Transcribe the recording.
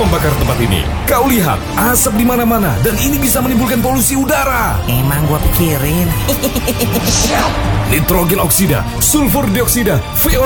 membakar tempat ini. Kau lihat, asap di mana-mana dan ini bisa menimbulkan polusi udara. Emang gua pikirin. Nitrogen oksida, sulfur dioksida,